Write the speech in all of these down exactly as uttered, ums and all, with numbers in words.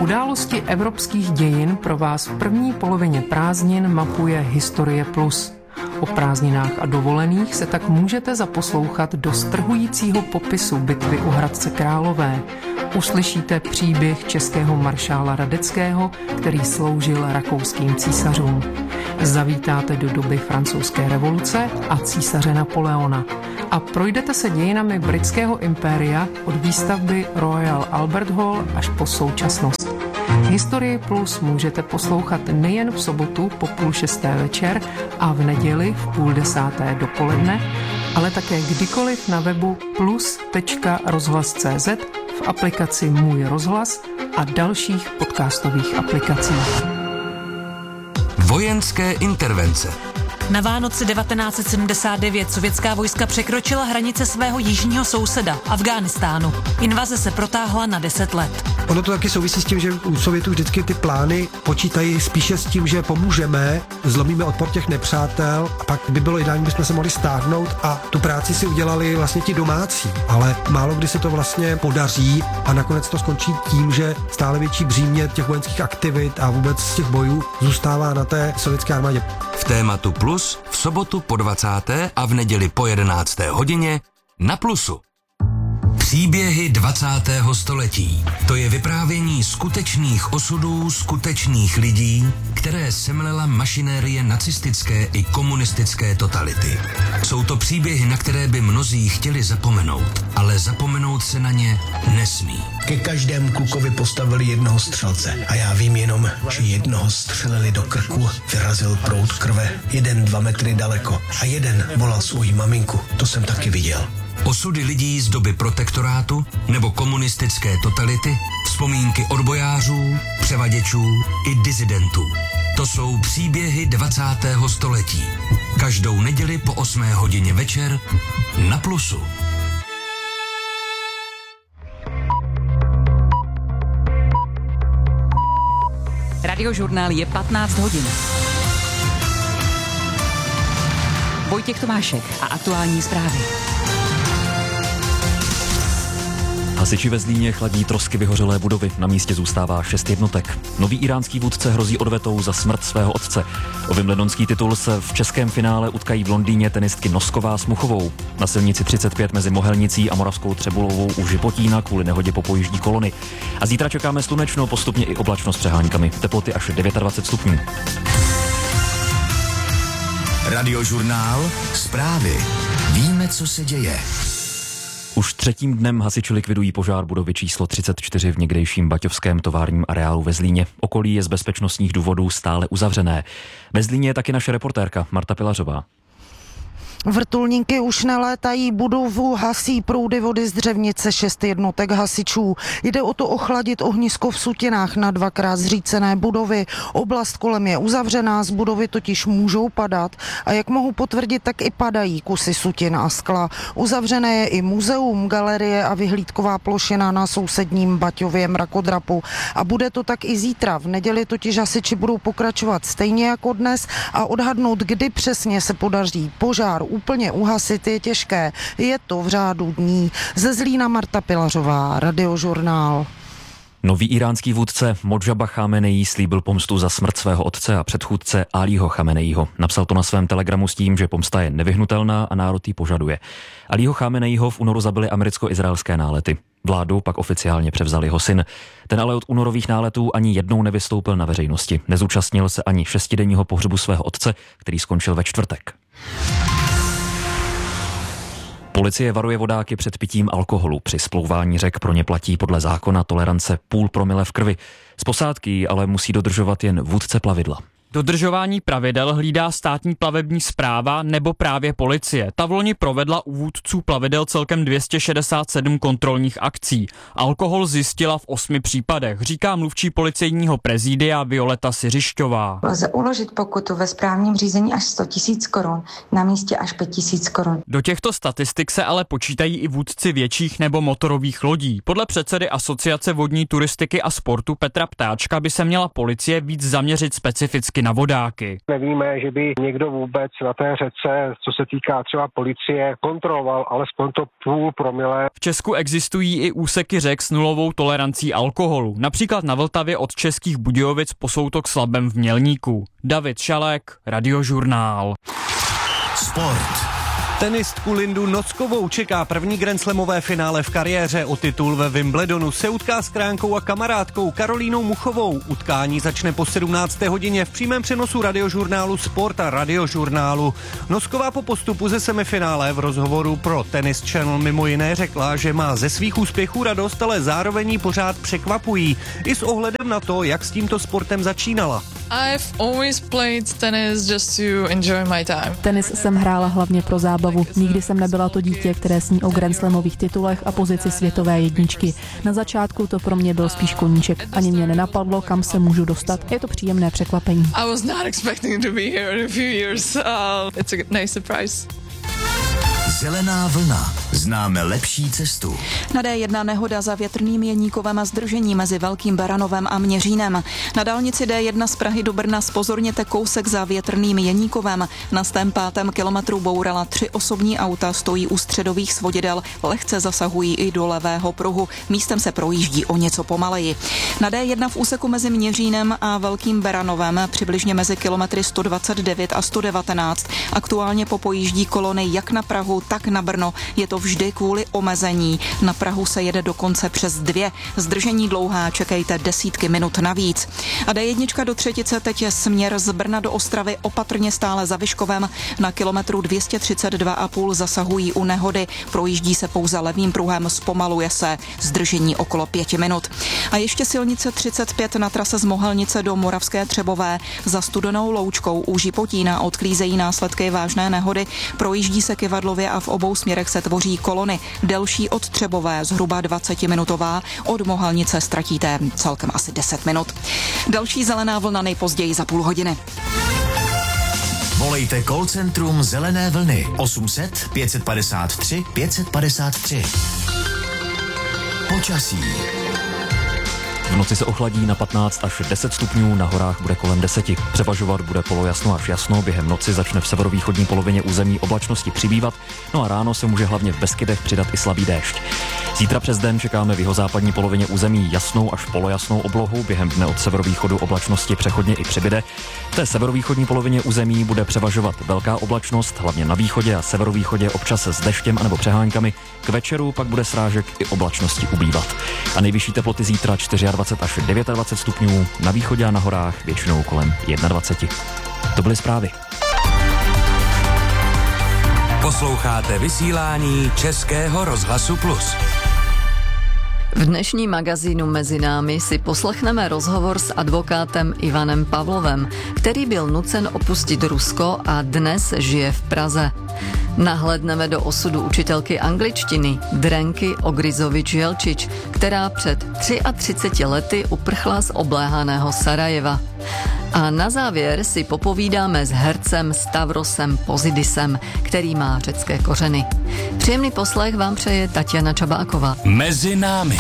Události evropských dějin pro vás v první polovině prázdnin mapuje Historie Plus. O prázdninách a dovolených se tak můžete zaposlouchat do strhujícího popisu bitvy u Hradce Králové. Uslyšíte příběh českého maršála Radeckého, který sloužil rakouským císařům. Zavítáte do doby francouzské revoluce a císaře Napoleona. A projdete se dějinami britského impéria od výstavby Royal Albert Hall až po současnost. Historii Plus můžete poslouchat nejen v sobotu po půl šesté večer a v neděli v půl desáté dopoledne, ale také kdykoliv na webu plus tečka rozhlas tečka cé zet, v aplikaci Můj rozhlas a dalších podcastových aplikacích. Vojenské intervence. Na Vánoce devatenáct set sedmdesát devět sovětská vojska překročila hranice svého jižního souseda, Afghánistánu. Invaze se protáhla na deset let. Ono to taky souvisí s tím, že u Sovětů vždycky ty plány počítají spíše s tím, že pomůžeme, zlomíme odpor těch nepřátel a pak by bylo ideální, bychom se mohli stáhnout a tu práci si udělali vlastně ti domácí. Ale málo kdy se to vlastně podaří a nakonec to skončí tím, že stále větší břímě těch vojenských aktivit a vůbec z těch bojů zůstává na té sovětské armádě. V tématu Plus v sobotu po dvacáté a v neděli po jedenácté hodině na Plusu. Příběhy dvacátého století. To je vyprávění skutečných osudů skutečných lidí, které semlela mašinérie nacistické i komunistické totality. Jsou to příběhy, na které by mnozí chtěli zapomenout, ale zapomenout se na ně nesmí. Ke každému klukovi postavili jednoho střelce a já vím jenom, že jednoho střelili do krku, vyrazil proud krve, jeden dva metry daleko a jeden volal svoji maminku, to jsem taky viděl. Osudy lidí z doby protektorátu nebo komunistické totality, vzpomínky odbojářů, převaděčů i disidentů. To jsou příběhy dvacátého století. Každou neděli po osmé hodině večer na Plusu. Radiožurnál je patnáct hodin. Vojtěch Tomášek a aktuální zprávy. Hasiči ve Zlíně chladí trosky vyhořelé budovy. Na místě zůstává šest jednotek. Nový iránský vůdce hrozí odvetou za smrt svého otce. O wimbledonský titul se v českém finále utkají v Londýně tenistky Nosková s Muchovou. Na silnici třicet pět mezi Mohelnicí a Moravskou Třebulovou u Žipotína kvůli nehodě popojíždí kolony. A zítra čekáme slunečno, postupně i oblačno s přeháňkami. Teploty až dvacet devět stupňů. Radiožurnál. Zprávy. Víme, co se děje. Už třetím dnem hasiči likvidují požár budovy číslo třicet čtyři v někdejším baťovském továrním areálu ve Zlíně. Okolí je z bezpečnostních důvodů stále uzavřené. Ve Zlíně je taky naše reportérka Marta Pilařová. Vrtulníky už nelétají, budovu hasí proudy vody z Dřevnice, šest jednotek hasičů. Jde o to ochladit ohnisko v Sutinách na dvakrát zřícené budovy. Oblast kolem je uzavřená, z budovy totiž můžou padat a jak mohu potvrdit, tak i padají kusy sutin a skla. Uzavřené je i muzeum, galerie a vyhlídková plošina na sousedním Baťově mrakodrapu. A bude to tak i zítra. V neděli totiž hasiči budou pokračovat stejně jako dnes a odhadnout, kdy přesně se podaří požár úplně uhasit, je těžké. Je to v řádu dní. Ze Zlína Marta Pilařová, Radiožurnál. Nový iránský vůdce Modžaba Chameneí slíbil pomstu za smrt svého otce a předchůdce Alího Chameneího. Napsal to na svém telegramu s tím, že pomsta je nevyhnutelná a národ ji požaduje. Alího Chameneího v únoru zabili americko-izraelské nálety. Vládu pak oficiálně převzal jeho syn. Ten ale od únorových náletů ani jednou nevystoupil na veřejnosti. Nezúčastnil se ani šestidenního pohřbu svého otce, který skončil ve čtvrtek. Policie varuje vodáky před pitím alkoholu. Při splouvání řek pro ně platí podle zákona tolerance půl promile v krvi. Z posádky ale musí dodržovat jen vůdce plavidla. Dodržování pravidel hlídá státní plavební správa nebo právě policie. Ta v loni provedla u vůdců plavidel celkem dvě stě šedesát sedm kontrolních akcí. Alkohol zjistila v osmi případech, říká mluvčí policejního prezidia Violeta Siřišťová. Lze uložit pokutu ve správním řízení až sto tisíc korun, na místě až pět tisíc korun. Do těchto statistik se ale počítají i vůdci větších nebo motorových lodí. Podle předsedy Asociace vodní turistiky a sportu Petra Ptáčka by se měla policie víc zaměřit specificky požadavky na vodáky. Nevíme, že by někdo vůbec na té řece, co se týká třeba policie, kontroloval alespoň to půl promile. V Česku existují i úseky řek s nulovou tolerancí alkoholu. Například na Vltavě od Českých Budějovic po soutok s Labem v Mělníku. David Šalek, Radiožurnál. Sport. Tenistku Lindu Nockovou čeká první grandslamové finále v kariéře. O titul ve Wimbledonu se utká s kránkou a kamarádkou Karolínou Muchovou. Utkání začne po sedmnácté hodině v přímém přenosu Radiožurnálu Sport a Radiožurnálu. Nocková po postupu ze semifinále v rozhovoru pro Tennis Channel mimo jiné řekla, že má ze svých úspěchů radost, ale zároveň jí pořád překvapují. I s ohledem na to, jak s tímto sportem začínala. I've always played tennis just to enjoy my time. Tenis jsem hrála hlavně pro zábavu. Nikdy jsem nebyla to dítě, které sní o grandslamových titulech a pozici světové jedničky. Na začátku to pro mě byl spíš koníček. Ani mě nenapadlo, kam se můžu dostat. Je to příjemné překvapení. I was not expecting to be here in a few years. Uh, it's a nice surprise. Zelená vlna. Známe lepší cestu. Na dé jedna nehoda za Větrným Jeníkovem a zdržení mezi Velkým Baranovem a Měřínem. Na dálnici dé jedna z Prahy do Brna zpozorněte kousek za Větrným Jeníkovem. Na stém pátém kilometru bourala tři osobní auta, stojí u středových svodidel, lehce zasahují i do levého pruhu. Místem se projíždí o něco pomaleji. Na dé jedna v úseku mezi Měřínem a Velkým Baranovem, přibližně mezi kilometry sto dvacet devět a sto devatenáct, aktuálně popojíždí kolony jak na Prahu, tak na Brno. Je to vždy kvůli omezení. Na Prahu se jede dokonce přes dvě. Zdržení dlouhá, čekejte desítky minut navíc. A dé jedna do Třetice teď je směr z Brna do Ostravy opatrně stále za Vyškovem. Na kilometru dvě stě třicet dva a půl zasahují u nehody. Projíždí se pouze levým pruhem, zpomaluje se. Zdržení okolo pěti minut. A ještě silnice třicet pět na trase z Mohelnice do Moravské Třebové. Za Studenou Loučkou u Žipotína odklízejí následky vážné nehody. Projíždí se kyvadlově a v obou směrech se tvoří kolony. Delší od Třebové, zhruba dvacetiminutová. Od Mohelnice ztratíte celkem asi deset minut. Další zelená vlna nejpozději za půl hodiny. Volejte call centrum Zelené vlny osm set pět padesát tři pět padesát tři. Počasí. V noci se ochladí na patnáct až deset stupňů, na horách bude kolem deseti. Převažovat bude polojasno až jasno, během noci začne v severovýchodní polovině území oblačnosti přibývat, no a ráno se může hlavně v Beskydech přidat i slabý déšť. Zítra přes den čekáme v jihozápadní polovině území jasnou až polojasnou oblohu, během dne od severovýchodu oblačnosti přechodně i přibyde. V té severovýchodní polovině území bude převažovat velká oblačnost, hlavně na východě a severovýchodě občas s deštěm anebo přeháňkami. K večeru pak bude srážek i oblačnosti ubývat. A nejvyšší teploty zítra dvacet čtyři až dvacet devět stupňů, na východě a na horách většinou kolem dvacet jedna. To byly zprávy. Posloucháte vysílání Českého rozhlasu Plus. V dnešním magazínu Mezi námi si poslechneme rozhovor s advokátem Ivanem Pavlovem, který byl nucen opustit Rusko a dnes žije v Praze. Nahlédneme do osudu učitelky angličtiny Drenky Ogrizovič-Jelčič, která před třiatřiceti lety uprchla z obléhaného Sarajeva. A na závěr si popovídáme s hercem Stavrosem Pozidisem, který má řecké kořeny. Příjemný poslech vám přeje Tatiana Čabáková. Mezi námi.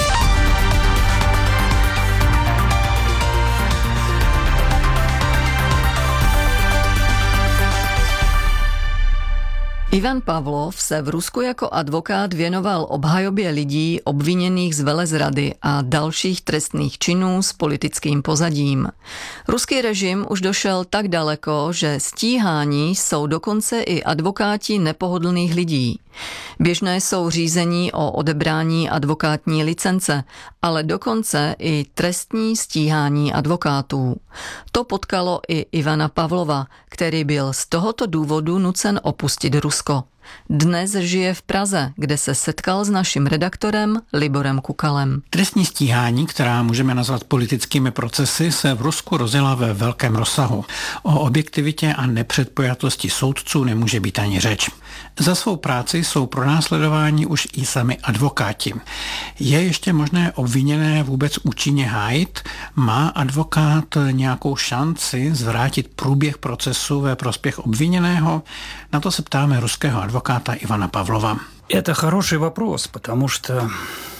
Ivan Pavlov se v Rusku jako advokát věnoval obhajobě lidí obviněných z velezrady a dalších trestných činů s politickým pozadím. Ruský režim už došel tak daleko, že stíhání jsou dokonce i advokáti nepohodlných lidí. Běžné jsou řízení o odebrání advokátní licence, ale dokonce i trestní stíhání advokátů. To potkalo i Ivana Pavlova, který byl z tohoto důvodu nucen opustit Rusko. Dnes žije v Praze, kde se setkal s naším redaktorem Liborem Kukalem. Trestní stíhání, která můžeme nazvat politickými procesy, se v Rusku rozjela ve velkém rozsahu. O objektivitě a nepředpojatosti soudců nemůže být ani řeč. Za svou práci jsou pronásledováni už i sami advokáti. Je ještě možné obviněné vůbec účinně hájit? Má advokát nějakou šanci zvrátit průběh procesu ve prospěch obviněného? Na to se ptáme ruského advokáta Ivana Pavlova. Это хороший вопрос, потому что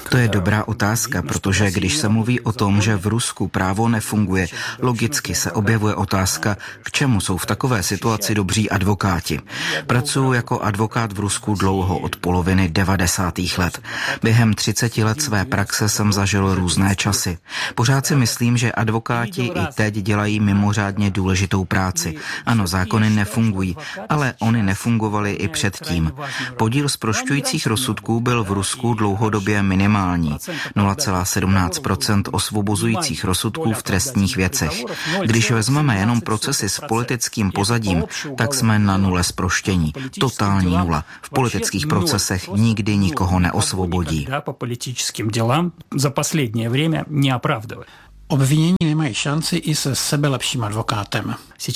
To je dobrá otázka, protože když se mluví o tom, že v Rusku právo nefunguje, logicky se objevuje otázka, k čemu jsou v takové situaci dobří advokáti. Pracuji jako advokát v Rusku dlouho, od poloviny devadesátých let. Během třiceti let své praxe jsem zažil různé časy. Pořád si myslím, že advokáti i teď dělají mimořádně důležitou práci. Ano, zákony nefungují, ale oni nefungovaly i předtím. Podíl zprošťujících rozsudků byl v Rusku dlouhodobě minimální. nula celá sedmnáct procent osvobozujících rozsudků v trestních věcech. Když vezmeme jenom procesy s politickým pozadím, tak jsme na nule zproštění. Totální nula. V politických procesech nikdy nikoho neosvobodí. Za poslední время не оправдывает. Obvinění nemají šanci i se sebelepším advokátem.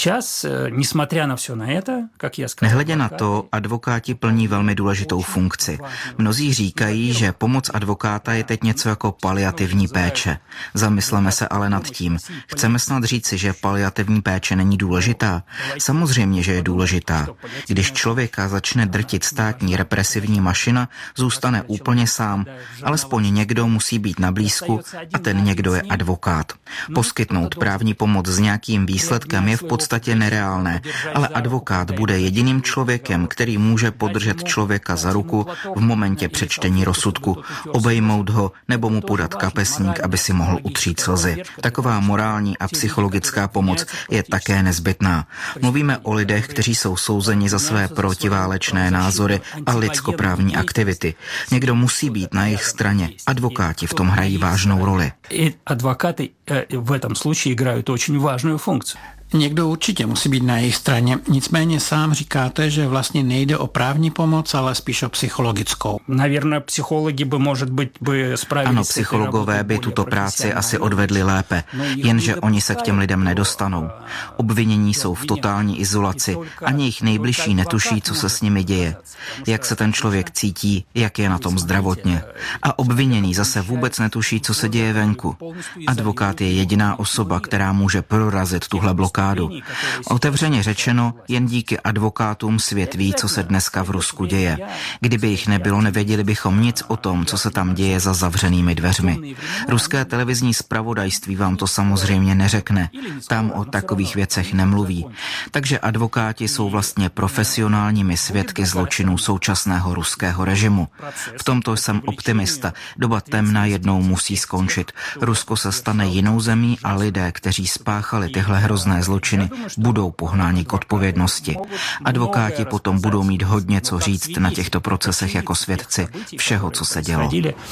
Nehledě na to, advokáti plní velmi důležitou funkci. Mnozí říkají, že pomoc advokáta je teď něco jako paliativní péče. Zamysleme se ale nad tím. Chceme snad říci, že paliativní péče není důležitá? Samozřejmě, že je důležitá. Když člověka začne drtit státní represivní mašina, zůstane úplně sám. Alespoň někdo musí být na blízku a ten někdo je advokát. Poskytnout právní pomoc s nějakým výsledkem je v podstatě nereálné, ale advokát bude jediným člověkem, který může podržet člověka za ruku v momentě přečtení rozsudku, obejmout ho nebo mu podat kapesník, aby si mohl utřít slzy. Taková morální a psychologická pomoc je také nezbytná. Mluvíme o lidech, kteří jsou souzeni za své protiválečné názory a lidskoprávní aktivity. Někdo musí být na jejich straně. Advokáti v tom hrají vážnou roli. Advokáty v этом случае играют очень важную функцию. Někdo určitě musí být na jejich straně, nicméně sám říkáte, že vlastně nejde o právní pomoc, ale spíš o psychologickou. Ano, psychologové by tuto práci asi odvedli lépe, jenže oni se k těm lidem nedostanou. Obvinění jsou v totální izolaci, ani jejich nejbližší netuší, co se s nimi děje, jak se ten člověk cítí, jak je na tom zdravotně. A obviněný zase vůbec netuší, co se děje venku. Advokát je jediná osoba, která může prorazit tuhle blokádu. Otevřeně řečeno, jen díky advokátům svět ví, co se dneska v Rusku děje. Kdyby jich nebylo, nevěděli bychom nic o tom, co se tam děje za zavřenými dveřmi. Ruské televizní zpravodajství vám to samozřejmě neřekne. Tam o takových věcech nemluví. Takže advokáti jsou vlastně profesionálními svědky zločinů současného ruského režimu. V tomto jsem optimista. Doba temna jednou musí skončit. Rusko se stane jinou zemí a lidé, kteří spáchali tyhle hrozné zločiny, budou pohnáni k odpovědnosti. Advokáti potom budou mít hodně co říct na těchto procesech jako svědci všeho, co se dělo.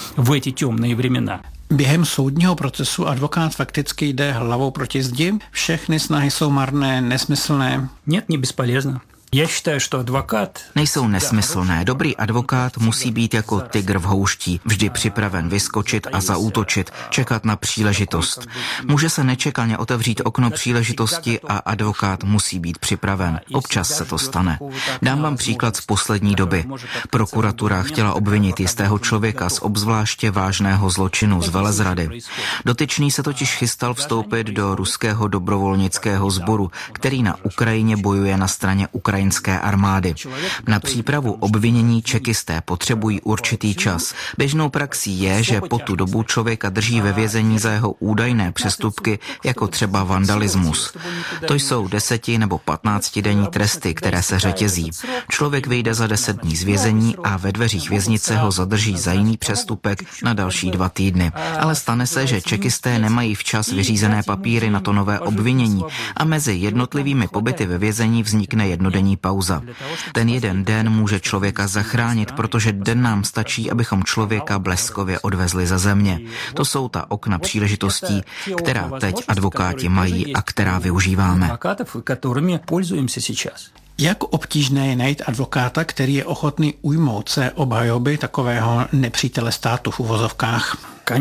Během soudního procesu advokát fakticky jde hlavou proti zdi. Všechny snahy jsou marné, nesmyslné. Нет, не бесполезно. Já считаю, že advokát... Nejsou nesmyslné. Dobrý advokát musí být jako tygr v houští, vždy připraven vyskočit a zaútočit, čekat na příležitost. Může se nečekaně otevřít okno příležitosti a advokát musí být připraven. Občas se to stane. Dám vám příklad z poslední doby. Prokuratura chtěla obvinit jistého člověka z obzvláště vážného zločinu z velezrady. Dotyčný se totiž chystal vstoupit do ruského dobrovolnického sboru, který na Ukrajině bojuje na straně Ukrajiny armády. Na přípravu obvinění čekisté potřebují určitý čas. Běžnou praxí je, že po tu dobu člověka drží ve vězení za jeho údajné přestupky, jako třeba vandalismus. To jsou deseti nebo patnáctidenní tresty, které se řetězí. Člověk vyjde za deset dní z vězení a ve dveřích věznice ho zadrží za jiný přestupek na další dva týdny. Ale stane se, že čekisté nemají včas vyřízené papíry na to nové obvinění a mezi jednotlivými pobyty ve vězení vznikne jednodenní pauza. Ten jeden den může člověka zachránit, protože den nám stačí, abychom člověka bleskově odvezli ze země. To jsou ta okna příležitostí, která teď advokáti mají a která využíváme. Jak obtížné je najít advokáta, který je ochotný ujmout se obhajoby takového nepřítele státu v uvozovkách?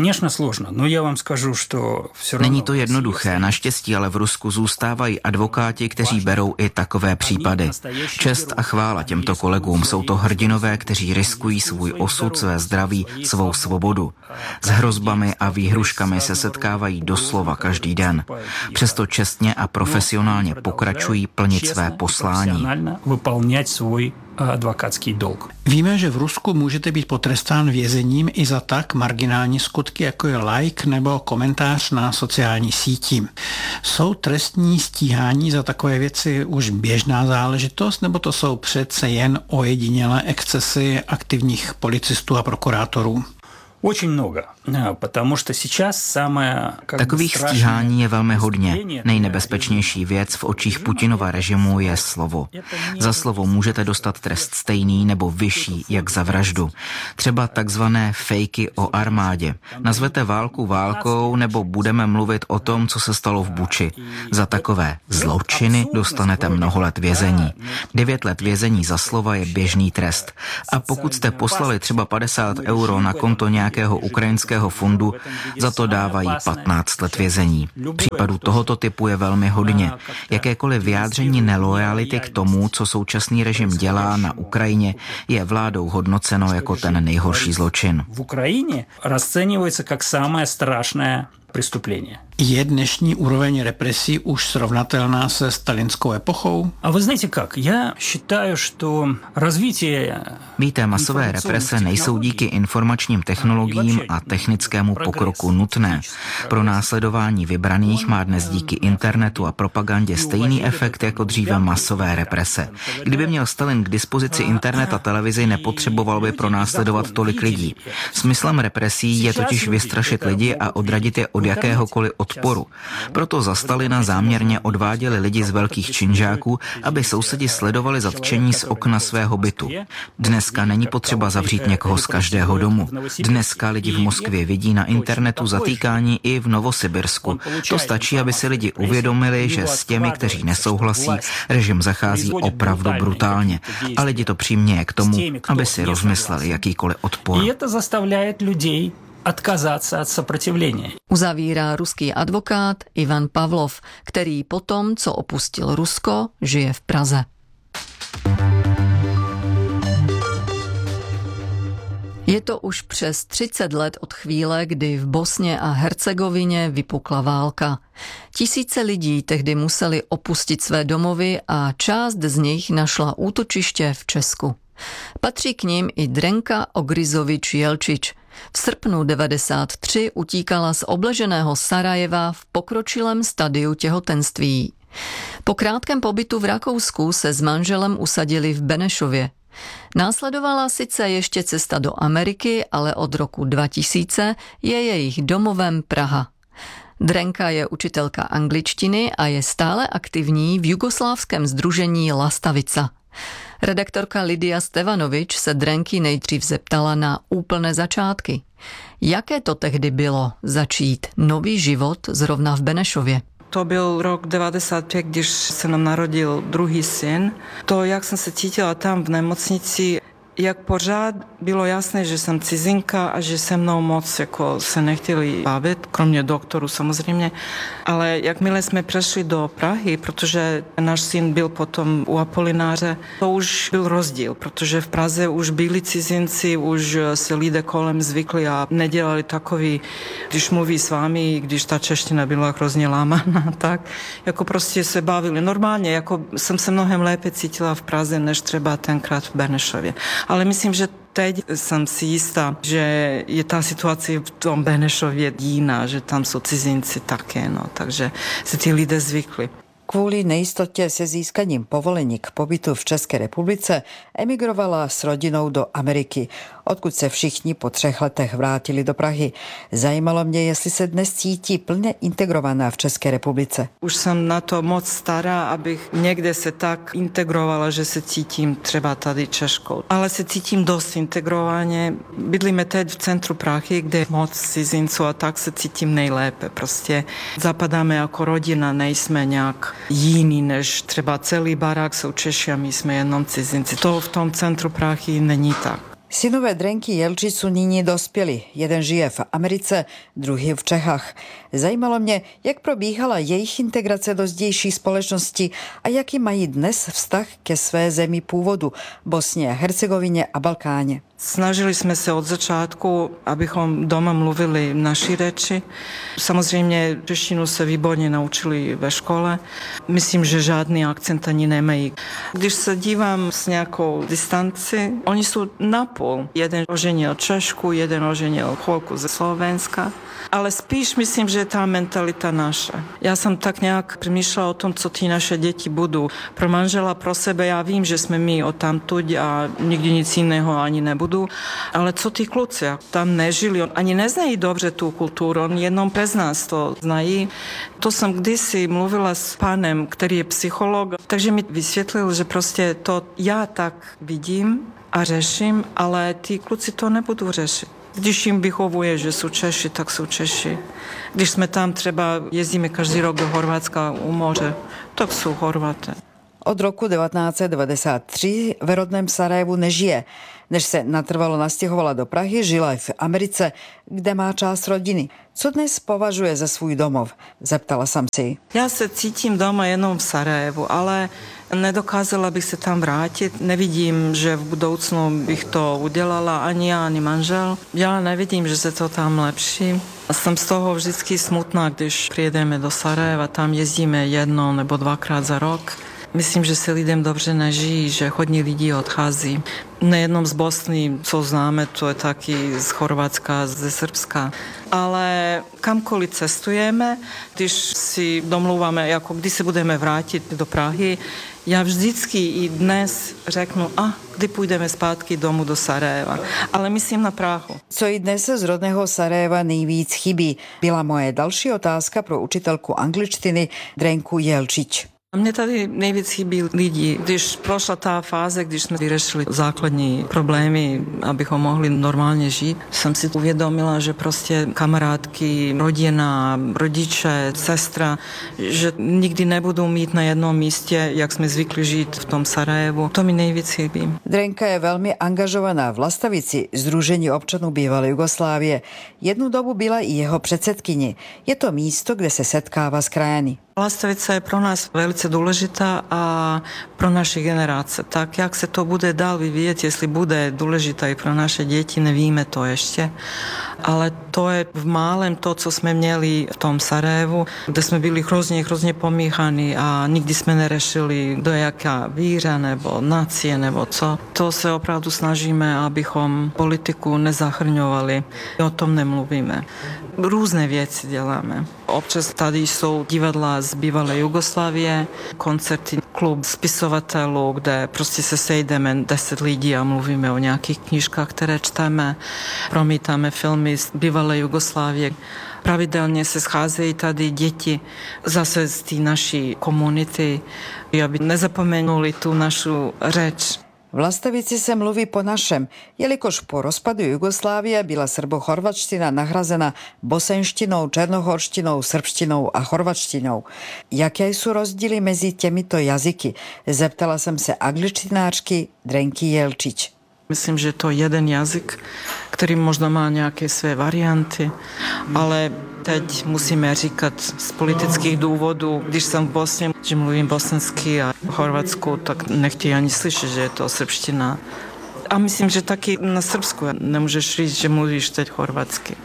Není to jednoduché, naštěstí ale v Rusku zůstávají advokáti, kteří berou i takové případy. Čest a chvála těmto kolegům, jsou to hrdinové, kteří riskují svůj osud, své zdraví, svou svobodu. S hrozbami a výhruškami se setkávají doslova každý den. Přesto čestně a profesionálně pokračují plnit své poslání. advokátský dolg. Víme, že v Rusku můžete být potrestán vězením i za tak marginální skutky, jako je like nebo komentář na sociální síti. Jsou trestní stíhání za takové věci už běžná záležitost, nebo to jsou přece jen ojedinělé excesy aktivních policistů a prokurátorů? Очень много, потому что сейчас самое... Takových stíhání je velmi hodně. Nejnebezpečnější věc v očích Putinova režimu je slovo. Za slovo můžete dostat trest stejný nebo vyšší, jak za vraždu. Třeba takzvané fejky o armádě. Nazvete válku válkou nebo budeme mluvit o tom, co se stalo v Buči. Za takové zločiny dostanete mnoho let vězení. Devět let vězení za slova je běžný trest. A pokud jste poslali třeba padesát euro na konto nějakého ukrajinského fondu, za to dávají patnáct let vězení. Případů tohoto typu je velmi hodně. Jakékoliv vyjádření nelojality k tomu, co současný režim dělá na Ukrajině, je vládou hodnoceno jako ten nejhorší zločin. V Ukrajině rozceňuje jako samé strašné přestupléně. Je dnešní úroveň represí už srovnatelná se stalinskou epochou? A vy znáte jak? Já считаю, что развитие... Víte, masové represe nejsou díky informačním technologiím a technickému pokroku nutné. Pro následování vybraných má dnes díky internetu a propagandě stejný efekt jako dříve masové represe. Kdyby měl Stalin k dispozici internet a televizi, nepotřeboval by pronásledovat tolik lidí. Smyslem represí je totiž vystrašit lidi a odradit je od jakéhokoliv odporu. Proto za Stalina záměrně odváděli lidi z velkých činžáků, aby sousedi sledovali zatčení z okna svého bytu. Dneska není potřeba zavřít někoho z každého domu. Dneska lidi v Moskvě vidí na internetu zatýkání i v Novosibirsku. To stačí, aby si lidi uvědomili, že s těmi, kteří nesouhlasí, režim zachází opravdu brutálně. A lidi to přiměje k tomu, aby si rozmysleli jakýkoliv odpor. Odkázat se od sопротивления. Uzavírá ruský advokát Ivan Pavlov, který potom, co opustil Rusko, žije v Praze. Je to už přes třicet let od chvíle, kdy v Bosně a Hercegovině vypukla válka. Tisíce lidí tehdy museli opustit své domovy a část z nich našla útočiště v Česku. Patří k ním i Drenka Ogrizovič Jelčič. V srpnu devadesát tři utíkala z obleženého Sarajeva v pokročilém stadiu těhotenství. Po krátkém pobytu v Rakousku se s manželem usadili v Benešově. Následovala sice ještě cesta do Ameriky, ale od roku dva tisíce je jejich domovem Praha. Drenka je učitelka angličtiny a je stále aktivní v jugoslávském sdružení Lastavica. Redaktorka Lidia Stevanovič se Drenky nejdřív zeptala na úplné začátky. Jaké to tehdy bylo začít nový život zrovna v Benešově? To byl rok devadesát pět, když se nám narodil druhý syn. To, jak jsem se cítila tam v nemocnici, jak pořád bylo jasné, že jsem cizinka a že se mnou moc jako se nechtěli bavit, kromě doktoru samozřejmě. Ale jakmile jsme přešli do Prahy, protože náš syn byl potom u Apolináře, to už byl rozdíl, protože v Praze už byli cizinci, už se lidé kolem zvykli a nedělali takový, když mluví s vámi, když ta čeština byla hrozně lámaná, tak jako prostě se bavili normálně, jako jsem se mnohem lépe cítila v Praze, než třeba tenkrát v Benešově. Ale myslím, že teď jsem si jistá, že je ta situace v tom Benešově jiná, že tam jsou cizinci také, no, takže se ty lidé zvykli. Kvůli nejistotě se získaním povolení k pobytu v České republice emigrovala s rodinou do Ameriky, odkud se všichni po třech letech vrátili do Prahy. Zajímalo mě, jestli se dnes cítí plně integrovaná v České republice. Už jsem na to moc stará, abych někde se tak integrovala, že se cítím třeba tady Češkou. Ale se cítím dost integrovaně. Bydlíme teď v centru Prahy, kde je moc cizinců a tak se cítím nejlépe. Prostě zapadáme jako rodina, nejsme nějak jiný než třeba celý barák jsou Češi a my jsme jenom cizinci. To v tom centru Prahy není tak. Synové Drenky Jelčič jsou nyní dospěli. Jeden žije v Americe, druhý v Čechách. Zajímalo mě, jak probíhala jejich integrace do zdejší společnosti a jaký mají dnes vztah ke své zemi původu, Bosně, Hercegovině a Balkáně. Snažili jsme se od začátku, abychom doma mluvili naši reči. Samozřejmě češtinu se výborně naučili ve škole. Myslím, že žádný akcent ani nemají. Když se dívám s nějakou distanci, oni jsou napůl. Jeden oženil Češku, jeden oženil Chorku ze Slovenska. Ale spíš myslím, že je ta mentalita naša. Já jsem tak nějak přemýšlela o tom, co ty naše děti budou. Pro manžela, pro sebe, já vím, že jsme my odtamtud a nikdy nic jiného ani nebudu. Ale co ty kluci? Tam nežili, ani neznají dobře tu kulturu, on jenom přes nás to znají. To jsem kdysi mluvila s pánem, který je psycholog, takže mi vysvětlil, že prostě to já tak vidím a řeším, ale ty kluci to nebudou řešit. Když jim vychovuje, že jsou Češi, tak jsou Češi. Když jsme tam třeba jezdíme každý rok do Chorvatska u moře, tak jsou Chorvaté. Od roku devätnásť deväťdesiattri v rodném Sarajevu nežije. Než se natrvalo nastěhovala do Prahy, žila i v Americe, kde má část rodiny. Co dnes považuje za svůj domov? Zeptala jsem si. Já se cítím doma jenom v Sarajevu, ale nedokázala bych se tam vrátit. Nevidím, že v budoucnu bych to udělala ani já, ani manžel. Já nevidím, že se to tam lepší. Jsem z toho vždycky smutná, když přijedeme do Sarajeva, tam jezdíme jednou nebo dvakrát za rok. Myslím, že se lidem dobře nežijí, že hodně lidí odchází. Nejenom z Bosny, co známe, to je taky z Chorvatska, ze Srbska. Ale kamkoliv cestujeme, když si domluváme, jako kdy se budeme vrátit do Prahy, já vždycky i dnes řeknu, a kdy půjdeme zpátky domů do Sarajeva. Ale myslím na Prahu. Co i dnes z rodného Sarajeva nejvíc chybí, byla moje další otázka pro učitelku angličtiny Drenku Jelčič. Mně tady nejvíc chybí lidi. Když prošla ta fáze, když jsme vyřešili základní problémy, abychom mohli normálně žít, jsem si uvědomila, že prostě kamarádky, rodina, rodiče, sestra, že nikdy nebudou mít na jednom místě, jak jsme zvykli žít v tom Sarajevu. To mi nejvíc chybí. Drenka je velmi angažovaná v Lastavici, Združení občanů bývalé Jugoslávie. Jednu dobu byla i jeho předsedkyní. Je to místo, kde se setkává s krajany. Lastavica je pro nás velice důležitá a pro naše generace. Tak jak se to bude dál vyvíjet, jestli bude důležitá i pro naše děti, nevíme to ještě. Ale to je v málem to, co jsme měli v tom Sarajevu, kde jsme byli hrozně, hrozně pomíchaní a nikdy jsme nerešili, do jaká víra nebo nacie nebo co. To se opravdu snažíme, abychom politiku nezachrňovali. O tom nemluvíme. Různé věci děláme. Občas tady jsou divadla z bývalé Jugoslávie, koncerty, klub spisovatelů, kde prostě se sejdeme deset lidí a mluvíme o nějakých knížkách, které čteme. Promítáme filmy z bývalé Jugoslávie. Pravidelně se scházejí tady děti zase z té naší komunity, aby nezapomenuli tu našu řeč. V Lastavici se mluví po našem, jelikož po rozpadu Jugoslávie byla srbochorvačtina nahrazena bosenštinou, černohorštinou, srbštinou a chorvačtinou. Jaké jsou rozdíly mezi těmito jazyky? Zeptala jsem se angličtinářky Drenky Jelčič. Myslím, že to je jeden jazyk, který možná má nějaké své varianty, ale teď musíme říkat z politických důvodů, když jsem v Bosně, že mluvím bosensky a v Chorvatsku, tak nechtějí ani slyšet, že je to srbština. A myslím, že taky na Srbsku nemůžeš říct, že mluvíš teď chorvatsky.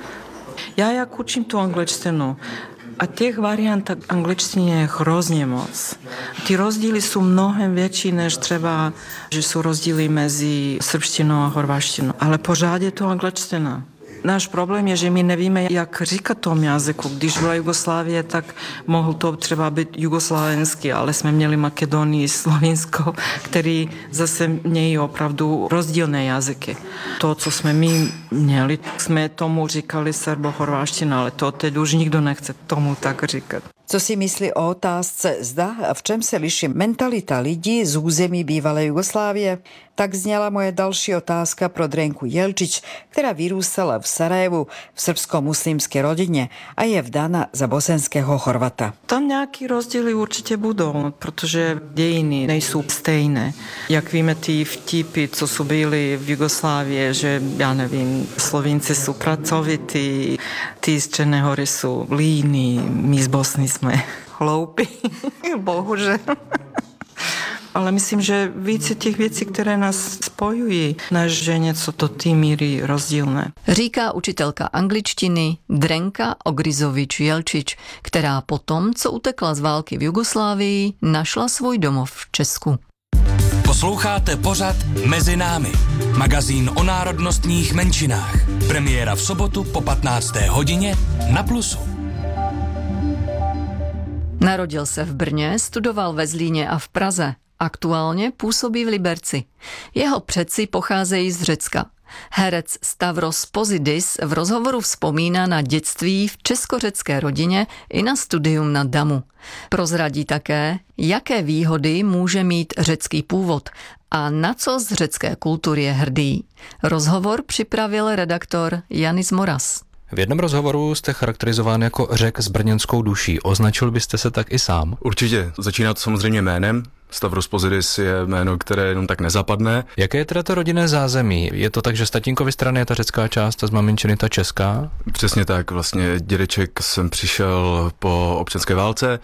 Já jak učím tu angličtinu, a těch variant angličtiny je hrozně moc. Ty rozdíly jsou mnohem větší, než třeba, že jsou rozdíly mezi srbštinou a chorvaštinou. Ale pořád je to angličtina. Náš problém je, že my nevíme, jak říkat tomu jazyku. Když byla Jugoslávie, tak mohl to třeba být jugoslávenský, ale jsme měli Makedonii, Slovinsko, který zase mějí opravdu rozdílné jazyky. To, co jsme my měli, jsme tomu říkali serbo-chorváština, ale to teď už nikdo nechce tomu tak říkat. Co si myslí o otázce, zda a v čem se liší mentalita lidí z území bývalé Jugoslávie? Tak zněla moje další otázka pro Drenku Jelčič, která vyrůstala v Sarajevu v srbsko-muslimské rodině a je vdána za bosenského Chorvata. Tam nějaký rozdíly určitě budou, protože dějiny nejsou stejné. Jak víme, ty vtipy, co jsou byly v Jugoslávii, že já nevím, Slovinci jsou pracovití, ty z Černé Hory jsou líní, my z Bosny jsme hloupí, bohužel. ale myslím, že více těch věcí, které nás spojují, než že něco do té míry rozdílné. Říká učitelka angličtiny Drenka Ogrizovič-Jelčič, která potom, co utekla z války v Jugoslávii, našla svůj domov v Česku. Posloucháte pořad Mezi námi, magazín o národnostních menšinách. Premiéra v sobotu po patnácté hodině na Plusu. Narodil se v Brně, studoval ve Zlíně a v Praze. Aktuálně působí v Liberci. Jeho předci pocházejí z Řecka. Herec Stavros Pozidis v rozhovoru vzpomíná na dětství v česko-řecké rodině i na studium na Damu. Prozradí také, jaké výhody může mít řecký původ a na co z řecké kultury je hrdý. Rozhovor připravil redaktor Janis Moras. V jednom rozhovoru jste charakterizován jako Řek s brněnskou duší. Označil byste se tak i sám? Určitě. Začíná to samozřejmě jménem. Stavros Pozidis je jméno, které jenom tak nezapadne. Jaké je teda to rodinné zázemí? Je to tak, že z tatínkovy strany je ta řecká část a z maminčiny ta česká? Přesně tak. Vlastně dědeček jsem přišel po občanské válce